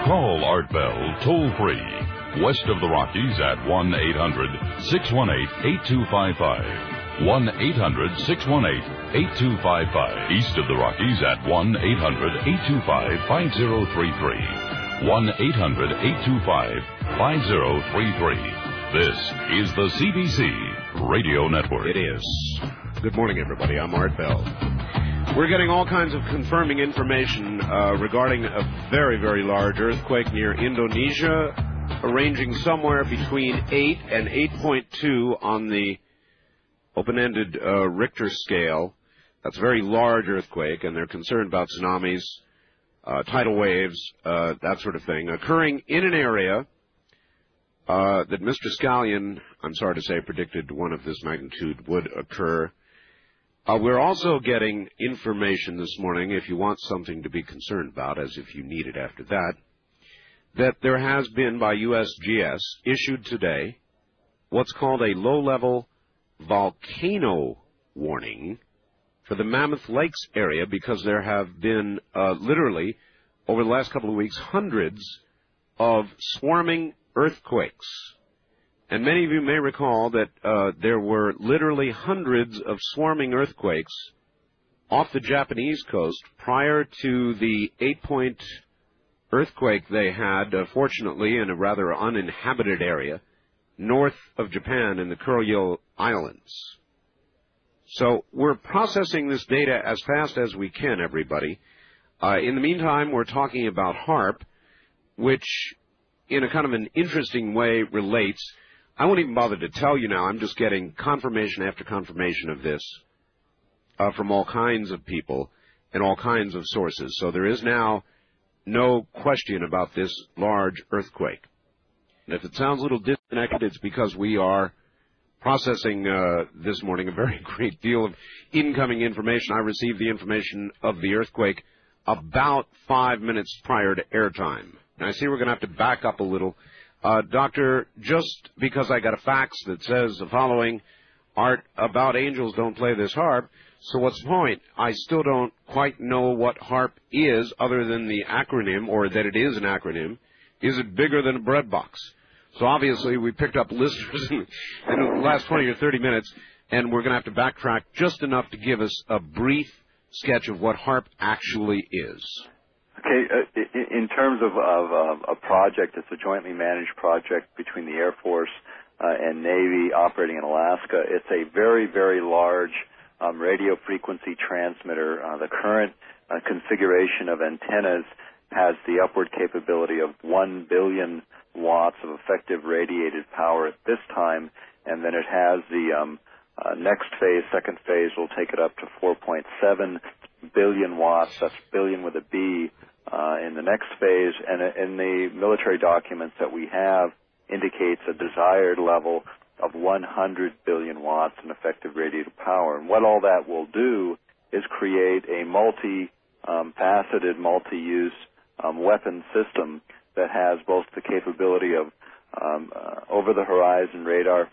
Call Art Bell toll-free west of the Rockies at 1-800-618-8255. 1-800-618-8255. East of the Rockies at 1-800-825-5033. 1-800-825-5033. This is the CBC Radio Network. It is. Good morning, everybody. I'm Art Bell. We're getting all kinds of confirming information regarding a very, very large earthquake near Indonesia, ranging somewhere between 8 and 8.2 on the open-ended Richter scale. That's a very large earthquake, and they're concerned about tsunamis, tidal waves, that sort of thing, occurring in an area that Mr. Scallion, I'm sorry to say, predicted one of this magnitude would occur. We're also getting information this morning, if you want something to be concerned about, as if you need it after that there has been by USGS issued today what's called a low-level volcano warning for the Mammoth Lakes area, because there have been literally over the last couple of weeks hundreds of swarming earthquakes. And many of you may recall that there were literally hundreds of swarming earthquakes off the Japanese coast prior to the 8-point earthquake they had, fortunately, in a rather uninhabited area north of Japan in the Kuril Islands. So we're processing this data as fast as we can, everybody. In the meantime, we're talking about HAARP, which in a kind of an interesting way relates. I won't even bother to tell you now. I'm just getting confirmation after confirmation of this from all kinds of people and all kinds of sources. So there is now no question about this large earthquake. And if it sounds a little disconnected, it's because we are processing this morning a very great deal of incoming information. I received the information of the earthquake about 5 minutes prior to airtime. And I see we're going to have to back up a little. Doctor, just because I got a fax that says the following, Art, about angels don't play this harp, so what's the point? I still don't quite know what HAARP is other than the acronym, or that it is an acronym. Is it bigger than a bread box? So obviously we picked up listeners in the last 20 or 30 minutes, and we're going to have to backtrack just enough to give us a brief sketch of what HAARP actually is. Okay, in terms of a project, it's a jointly managed project between the Air Force and Navy operating in Alaska. It's a very, very large radio frequency transmitter. The current configuration of antennas has the upward capability of 1 billion watts of effective radiated power at this time, and then it has the next phase, second phase, will take it up to 4.7 billion watts. That's billion with a B in the next phase. And in the military documents that we have indicates a desired level of 100 billion watts in effective radiated power. And what all that will do is create a multi-faceted, multi-use weapon system that has both the capability of over-the-horizon radar